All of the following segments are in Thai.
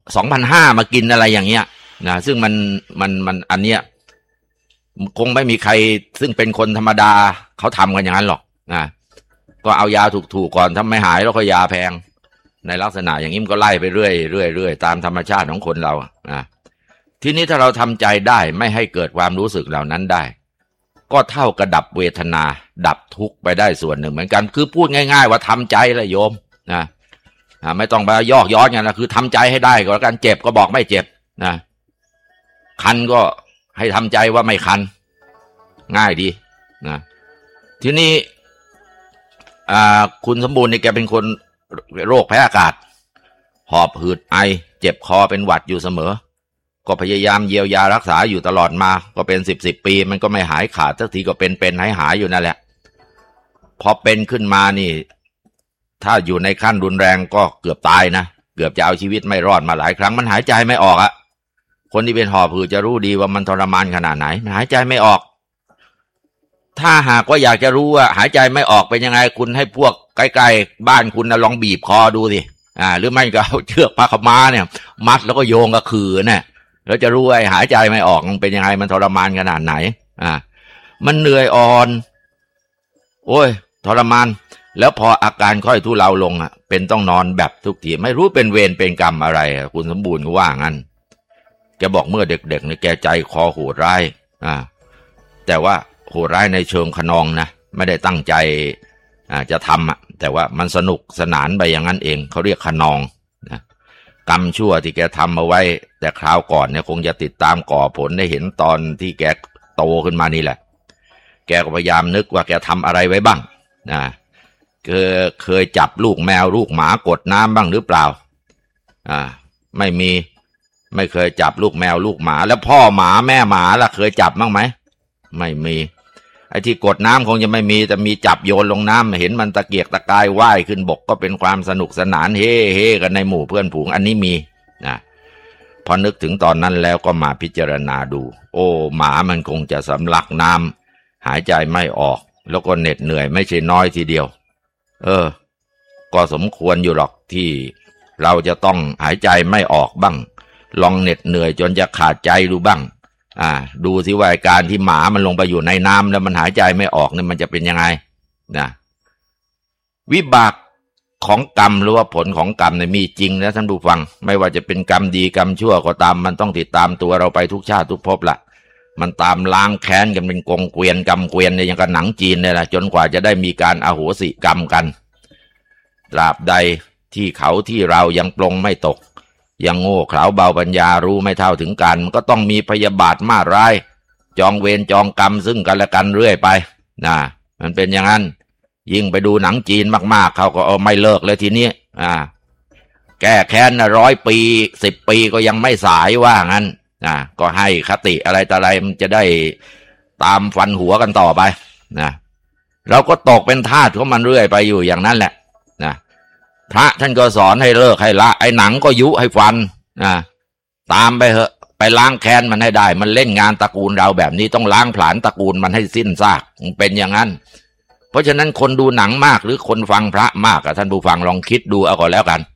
2,500มากินอะไรอย่างเงี้ยนะซึ่งมันอันเนี้ยคงไม่มีใครซึ่งเป็นคนธรรมดาเขาทำกันอย่างนั้นหรอกนะก็เอายาถูกๆก่อนถ้าไม่หายแล้วก็ยาแพงในลักษณะอย่างนี้มันก็ไล่ไปเรื่อยตามธรรมชาติของคนเรานะทีนี้ถ้าเราทำใจได้ไม่ให้เกิดความรู้สึกเหล่านั้นได้ก็เท่ากับดับเวทนาดับทุกข์ไปได้ส่วนหนึ่งเหมือนกันคือพูดง่ายๆว่าทำใจละโยมนะไม่ต้องไปยอกย้อนกันนะคือทำใจให้ได้ก็แล้วกันเจ็บก็บอกไม่เจ็บนะคันก็ให้ทำใจว่าไม่คันง่ายดีนะทีนี้คุณสมบูรณ์เนี่ยแกเป็นคนโรคแพ้อากาศหอบหืดไอเจ็บคอเป็นหวัดอยู่เสมอก็พยายามเยียวยารักษาอยู่ตลอดมาก็เป็น10 ปีมันก็ไม่หายขาดสักทีก็เป็นหายอยู่นั่นแหละพอเป็นขึ้นมานี่ถ้าอยู่ในขั้นรุนแรงก็เกือบตายนะเกือบจะเอาชีวิตไม่รอดมาหลายครั้งมันหายใจไม่ออกอะคนที่เป็นหอบหืดจะรู้ดีว่ามันทรมานขนาดไหนมันหายใจไม่ออกถ้าหากว่าอยากจะรู้ว่าหายใจไม่ออกเป็นยังไงคุณให้พวกใกล้ๆบ้านคุณนะลองบีบคอดูสิหรือไม่ก็เอาเชือกผ้าขาวม้าเนี่ยมัดแล้วก็โยงกับขื่อเนี่ยแล้วจะรู้ว่าหายใจไม่ออกมันเป็นยังไงมันทรมานขนาดไหนมันเหนื่อยอ่อนโอ้ยทรมานแล้วพออาการค่อยทุเลาลงเป็นต้องนอนแบบทุกทีไม่รู้เป็นเวรเป็นกรรมอะไรคุณสมบูรณ์ก็ว่างั้นแกบอกเมื่อเด็กๆเนี่ยแกใจคอโหดร้ายแต่ว่าโหดร้ายในเชิงขนองนะไม่ได้ตั้งใจจะทำแต่ว่ามันสนุกสนานไปอย่างนั้นเองเขาเรียกขนองนะกรรมชั่วที่แกทำเอาไว้แต่คราวก่อนเนี่ยคงจะติดตามก่อผลได้เห็นตอนที่แกโตขึ้นมานี่แหละแกก็พยายามนึกว่าแกทำอะไรไว้บ้างนะเคยจับลูกแมวลูกหมากดน้ำบ้างหรือเปล่าไม่เคยจับลูกแมวลูกหมาแล้วพ่อหมาแม่หมาล่ะเคยจับบ้างไหมไม่มีไอ้ที่กดน้ำคงจะไม่มีแต่มีจับโยนลงน้ำเห็นมันตะเกียกตะกายว่ายขึ้นบกก็เป็นความสนุกสนานเฮ่กันในหมู่เพื่อนฝูงอันนี้มีนะพอนึกถึงตอนนั้นแล้วก็มาพิจารณาดูโอ้หมามันคงจะสำลักน้ำหายใจไม่ออกแล้วก็เหน็ดเหนื่อยไม่ใช่น้อยทีเดียวก็สมควรอยู่หรอกที่เราจะต้องหายใจไม่ออกบ้างลองเหน็ดเหนื่อยจนจะขาดใจดูบ้างดูสิว่าการที่หมามันลงไปอยู่ในน้ำแล้วมันหายใจไม่ออกเนี่ยมันจะเป็นยังไงนะวิบากของกรรมหรือว่าผลของกรรมเนี่ยมีจริงนะท่านผู้ฟังไม่ว่าจะเป็นกรรมดีกรรมชั่วก็ตามมันต้องติดตามตัวเราไปทุกชาติทุกภพละมันตามล้างแค้นกันเป็นกงเกวียนกรรมเกวียนเนี่ยอย่างกับหนังจีนเนี่ยแหละจนกว่าจะได้มีการอโหสิกรรมกันตราบใดที่เขาที่เรายังปลงไม่ตกยังโง่เขลาเบาปัญญารู้ไม่เท่าถึงกันมันก็ต้องมีพยาบาทมาร้ายจองเวรจองกรรมซึ่งกันและกันเรื่อยไปนะมันเป็นอย่างนั้นยิ่งไปดูหนังจีนมากๆเขาก็ไม่เลิกเลยทีนี้แก้แค้น100 ปี10 ปีก็ยังไม่สายว่างั้นก็ให้คติอะไรต่ออะไรมันจะได้ตามฟันหัวกันต่อไปนะเราก็ตกเป็นทาสของมันเรื่อยไปอยู่อย่างนั้นแหละนะพระท่านก็สอนให้เลิกให้ละไอ้หนังก็ยุให้ฟันตามไปเหอะไปล้างแค้นมันให้ได้มันเล่นงานตระกูลเราแบบนี้ต้องล้างผลาญตระกูลมันให้สิ้นซากเป็นอย่างนั้นเพราะฉะนั้นคนดูหนังมากหรือคนฟังพระมากท่านผู้ฟังลองคิดดูเอาก่อนแล้วกัน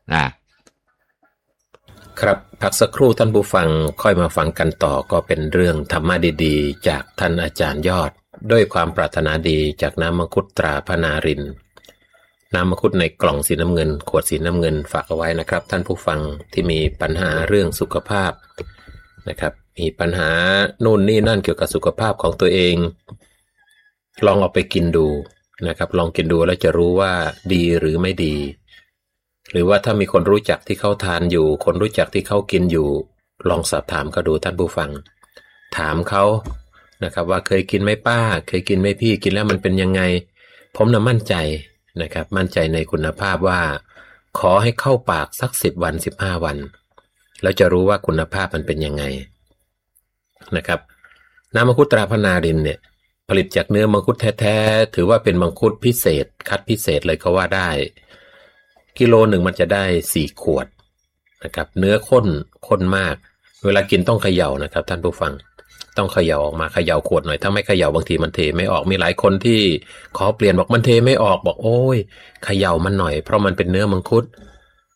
ครับพักสักครู่ท่านผู้ฟังค่อยมาฟังกันต่อก็เป็นเรื่องธรรมะดีๆจากท่านอาจารย์ยอดด้วยความปรารถนาดีจากน้ำมังคุดตราพนารินน้ำมังคุดในกล่องสีน้ำเงินขวดสีน้ำเงินฝากเอาไว้นะครับท่านผู้ฟังที่มีปัญหาเรื่องสุขภาพนะครับมีปัญหาโน่นนี่นั่นเกี่ยวกับสุขภาพของตัวเองลองเอาไปกินดูนะครับลองกินดูแล้วจะรู้ว่าดีหรือไม่ดีหรือว่าถ้ามีคนรู้จักที่เขาทานอยู่คนรู้จักที่เขากินอยู่ลองสอบถามเขาดูท่านผู้ฟังถามเขานะครับว่าเคยกินไหมป้าเคยกินไหมพี่กินแล้วมันเป็นยังไงผมน่ะมั่นใจนะครับมั่นใจในคุณภาพว่าขอให้เข้าปากสัก10 วัน15 วันแล้วจะรู้ว่าคุณภาพมันเป็นยังไงนะครับน้ำมังคุดตราพนารินเนี่ยผลิตจากเนื้อมังคุดแท้ๆถือว่าเป็นมังคุดพิเศษคัดพิเศษเลยก็ว่าได้กิโลหนึ่งมันจะได้4 ขวดนะครับเนื้อข้นมากเวลากินต้องเขย่านะครับท่านผู้ฟังต้องเขย่าออกมาเขย่าขวดหน่อยถ้าไม่เขย่าบางทีมันเทไม่ออกมีหลายคนที่ขอเปลี่ยนบอกมันเทไม่ออกบอกโอ้ยเขย่ามันหน่อยเพราะมันเป็นเนื้อมังคุด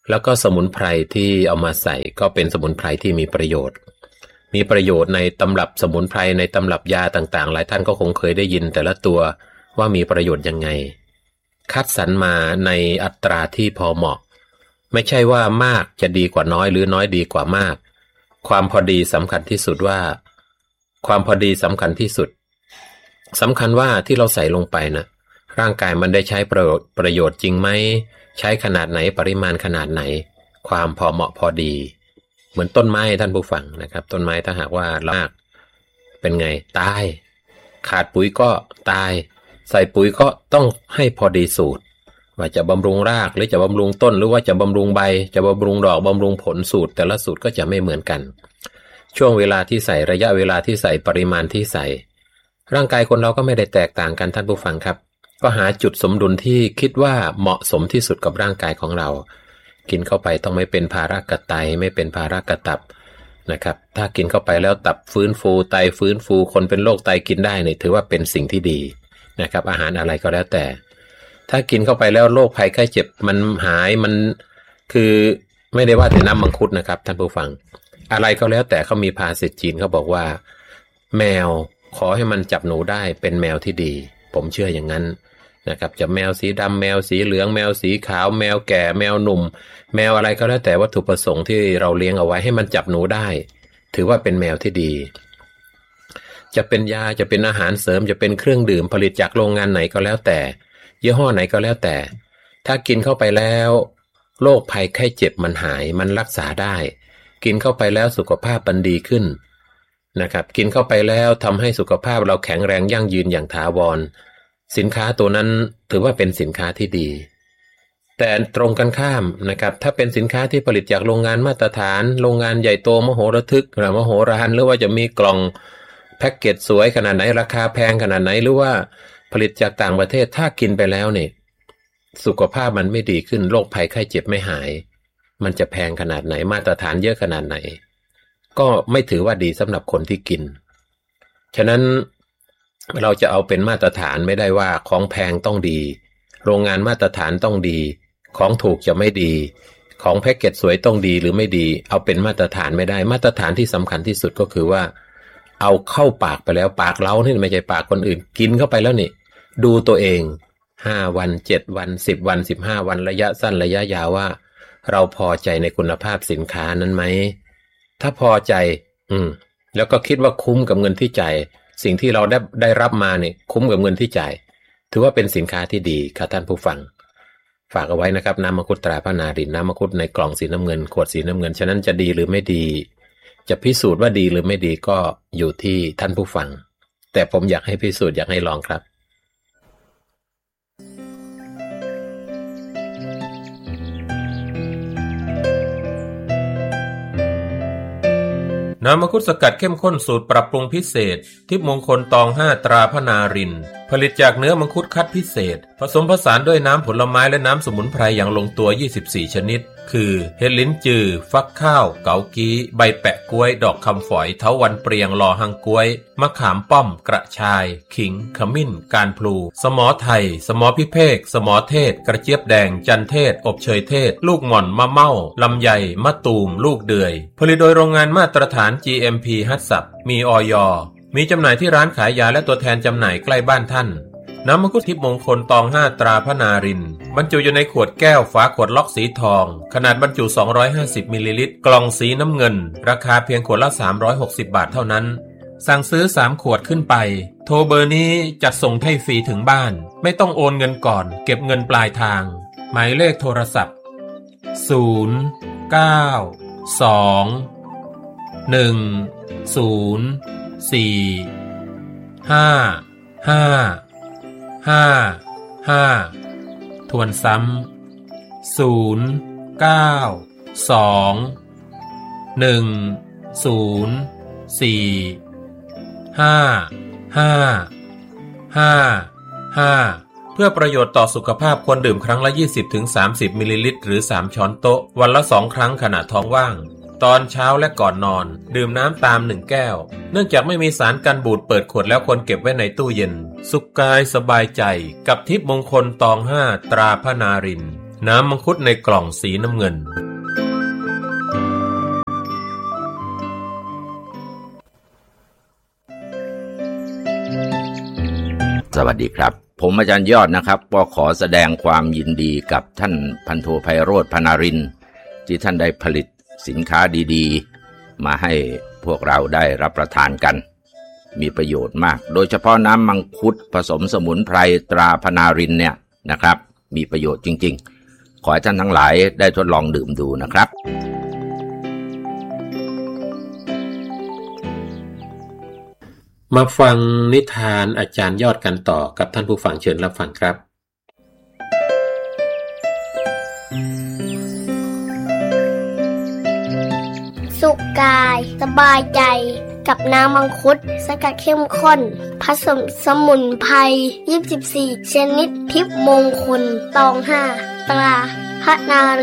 แล้วก็สมุนไพรที่เอามาใส่ก็เป็นสมุนไพรที่มีประโยชน์ในตำรับสมุนไพรในตำรับยาต่างๆหลายท่านก็คงเคยได้ยินแต่ละตัวว่ามีประโยชน์ยังไงคัดสรรมาในอัตราที่พอเหมาะไม่ใช่ว่ามากจะดีกว่าน้อยหรือน้อยดีกว่ามากความพอดีสำคัญที่สุดว่าความพอดีสำคัญที่สุดสำคัญว่าที่เราใส่ลงไปนะร่างกายมันได้ใช้ประโยชน์จริงไหมใช้ขนาดไหนปริมาณขนาดไหนความพอเหมาะพอดีเหมือนต้นไม้ท่านผู้ฟังนะครับต้นไม้ถ้าหากว่าเรามากเป็นไงตายขาดปุ๋ยก็ตายใส่ปุ๋ยก็ต้องให้พอดีสูตรว่าจะบำรุงรากหรือจะบำรุงต้นหรือว่าจะบำรุงใบจะบำรุงดอกบำรุงผลสูตรแต่ละสูตรก็จะไม่เหมือนกันช่วงเวลาที่ใส่ระยะเวลาที่ใส่ปริมาณที่ใส่ร่างกายคนเราก็ไม่ได้แตกต่างกันท่านผู้ฟังครับก็หาจุดสมดุลที่คิดว่าเหมาะสมที่สุดกับร่างกายของเรากินเข้าไปต้องไม่เป็นภาระกับไตไม่เป็นภาระกับตับนะครับถ้ากินเข้าไปแล้วตับฟื้นฟูไตฟื้นฟูคนเป็นโรคไตกินได้เนี่ยถือว่าเป็นสิ่งที่ดีนะครับอาหารอะไรก็แล้วแต่ถ้ากินเข้าไปแล้วโรคภัยไข้เจ็บมันหายมันคือไม่ได้ว่าแต่น้ำมังคุดนะครับท่านผู้ฟังอะไรก็แล้วแต่เขามีภาษิตจีนเขาบอกว่าแมวขอให้มันจับหนูได้เป็นแมวที่ดีผมเชื่ออย่างนั้นนะครับจะแมวสีดำแมวสีเหลืองแมวสีขาวแมวแก่แมวหนุ่มแมวอะไรก็แล้วแต่วัตถุประสงค์ที่เราเลี้ยงเอาไว้ให้มันจับหนูได้ถือว่าเป็นแมวที่ดีจะเป็นยาจะเป็นอาหารเสริมจะเป็นเครื่องดื่มผลิตจากโรงงานไหนก็แล้วแต่ยี่ห้อไหนก็แล้วแต่ถ้ากินเข้าไปแล้วโรคภัยไข้เจ็บมันหายมันรักษาได้กินเข้าไปแล้วสุขภาพมันดีขึ้นนะครับกินเข้าไปแล้วทำให้สุขภาพเราแข็งแรงยั่งยืนอย่างถาวรสินค้าตัวนั้นถือว่าเป็นสินค้าที่ดีแต่ตรงกันข้ามนะครับถ้าเป็นสินค้าที่ผลิตจากโรงงานมาตรฐานโรงงานใหญ่โตมโหฬารทึกหรือมโหฬารหรือว่าจะมีกล่องแพ็กเกจสวยขนาดไหนราคาแพงขนาดไหนหรือว่าผลิตจากต่างประเทศถ้ากินไปแล้วเนี่ยสุขภาพมันไม่ดีขึ้นโรคภัยไข้เจ็บไม่หายมันจะแพงขนาดไหนมาตรฐานเยอะขนาดไหนก็ไม่ถือว่าดีสำหรับคนที่กินฉะนั้นเราจะเอาเป็นมาตรฐานไม่ได้ว่าของแพงต้องดีโรงงานมาตรฐานต้องดีของถูกจะไม่ดีของแพ็กเกจสวยต้องดีหรือไม่ดีเอาเป็นมาตรฐานไม่ได้มาตรฐานที่สำคัญที่สุดก็คือว่าเอาเข้าปากไปแล้วปากเรานี่ไม่ใช่ปากคนอื่นกินเข้าไปแล้วนี่ดูตัวเอง5วัน7วัน10วัน15วันระยะสั้นระยะยาวว่าเราพอใจในคุณภาพสินค้านั้นไหมถ้าพอใจแล้วก็คิดว่าคุ้มกับเงินที่จ่ายสิ่งที่เราได้รับมาเนี่ยคุ้มกับเงินที่จ่ายถือว่าเป็นสินค้าที่ดีครับท่านผู้ฟังฝากเอาไว้นะครับน้ำมังคุดตราพระนารินน้ำมังคุดในกล่องสีน้ำเงินขวดสีน้ำเงินฉะนั้นจะดีหรือไม่ดีจะพิสูจน์ว่าดีหรือไม่ดีก็อยู่ที่ท่านผู้ฟังแต่ผมอยากให้พิสูจน์อยากให้ลองครับน้ำมังคุดสกัดเข้มข้นสูตรปรับปรุงพิเศษทิพย์มงคลตอง5ตราพระนารินผลิตจากเนื้อมังคุดคัดพิเศษผสมผสานด้วยน้ำผลไม้และน้ำสมุนไพรอย่างลงตัว24ชนิดคือเห็ดลิ้นจือฟักข้าวเกากี้ใบแปะก๊วยดอกคำฝอยเถาวัลย์เปรียงลอหังก๊วยมะขามป้อมกระชายขิงขมิ้นการพลูสมอไทยสมอพิเภกสมอเทศกระเจี๊ยบแดงจันเทศอบเชยเทศลูกหม่อนมะเม่าลำไยมะตูมลูกเดือยผลิตโดยโรงงานมาตรฐาน GMP ฮัตสับมีอย.มีจำหน่ายที่ร้านขายยาและตัวแทนจำหน่ายใกล้บ้านท่านน้ำมังคุดทิพย์มงคลตอง5ตราพระนารินบรรจุอยู่ในขวดแก้วฝาขวดล็อกสีทองขนาดบรรจุ250มิลลิลิตรกล่องสีน้ำเงินราคาเพียงขวดละ360บาทเท่านั้นสั่งซื้อ3ขวดขึ้นไปโทรเบอร์นี้จัดส่งให้ฟรีถึงบ้านไม่ต้องโอนเงินก่อนเก็บเงินปลายทางหมายเลขโทรศัพท์092-104-5555ทวนซ้ำ092-104-5555เพื่อประโยชน์ต่อสุขภาพควรดื่มครั้งละ 20-30 มิลลิลิตรหรือ3ช้อนโต๊ะวันละ2ครั้งขณะท้องว่างตอนเช้าและก่อนนอนดื่มน้ำตาม1แก้วเนื่องจากไม่มีสารกันบูดเปิดขวดแล้วควรเก็บไว้ในตู้เย็นสุขกายสบายใจกับทิพย์มงคลตอง5ตราพระนารินน้ำมังคุดในกล่องสีน้ำเงินสวัสดีครับผมอาจารย์ยอดนะครับก็ขอแสดงความยินดีกับท่านพันโทไพโรจน์ พนารินทร์ที่ท่านได้ผลิตสินค้าดีๆมาให้พวกเราได้รับประทานกันมีประโยชน์มากโดยเฉพาะน้ำมังคุดผสมสมุนไพรตราพนารินทร์เนี่ยนะครับมีประโยชน์จริงๆขอให้ท่านทั้งหลายได้ทดลองดื่มดูนะครับมาฟังนิทานอาจารย์ยอดกันต่อกับท่านผู้ฟังเชิญรับฟังครับสุขกายสบายใจกับน้ำมังคุดสกัดเข้มข้นผสมสมุนไพร24ชนิดทิพย์มงคลตอง5ตราพนา